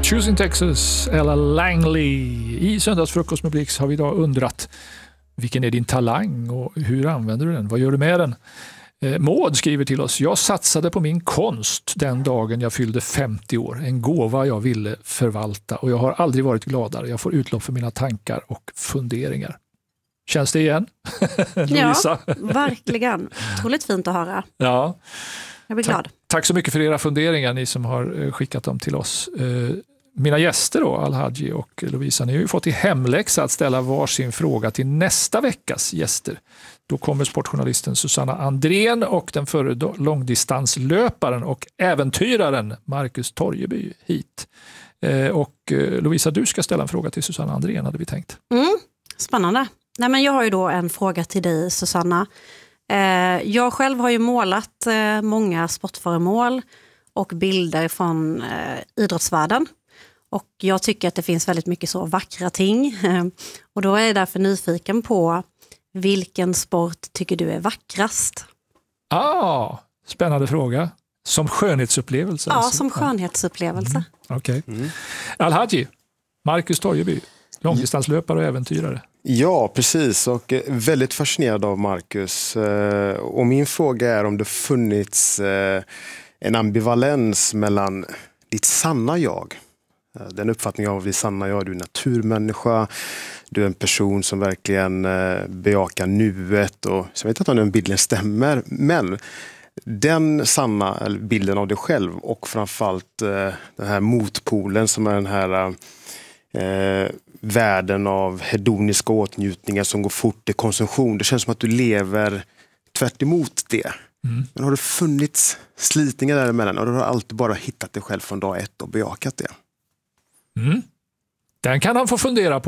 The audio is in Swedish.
Choosing Texas, Ella Langley. I Söndagsfrukost med Blix har vi idag undrat: vilken är din talang och hur använder du den? Vad gör du med den? Maud skriver till oss: jag satsade på min konst den dagen jag fyllde 50 år. En gåva jag ville förvalta och jag har aldrig varit gladare. Jag får utlopp för mina tankar och funderingar. Känns det igen? Ja, verkligen. Otroligt fint att höra. Ja. Jag blir glad. Tack så mycket för era funderingar, ni som har skickat dem till oss. Mina gäster då, Al-Haji och Lovisa, ni har ju fått i hemläxa att ställa varsin fråga till nästa veckas gäster. Då kommer sportjournalisten Susanna Andrén och den före långdistanslöparen och äventyraren Marcus Torjeby hit. Och Lovisa, du ska ställa en fråga till Susanna Andrén, hade vi tänkt. Spännande. Nej, men jag har ju då en fråga till dig, Susanna. Jag själv har ju målat många sportföremål och bilder från idrottsvärlden. Och jag tycker att det finns väldigt mycket så vackra ting. Och då är jag därför nyfiken på: vilken sport tycker du är vackrast? Spännande fråga. Som skönhetsupplevelse? Ja, alltså. som skönhetsupplevelse. Okej. Al-Haji, Marcus Torjeby, långdistanslöpare och äventyrare. Ja, precis. Och väldigt fascinerad av Marcus. Och min fråga är om det funnits en ambivalens mellan ditt sanna jag. Den uppfattningen av ditt sanna jag. Du är naturmänniska. Du är en person som verkligen bejakar nuet. Och, så jag vet inte om den bilden stämmer. Men den sanna bilden av dig själv och framförallt den här motpolen som är den här världen av hedoniska åtnjutningar som går fort i konsumtion. Det känns som att du lever tvärt emot det. Men har det funnits slitningar däremellan och du har alltid bara hittat dig själv från dag ett och bejakat det? Den kan han få fundera på.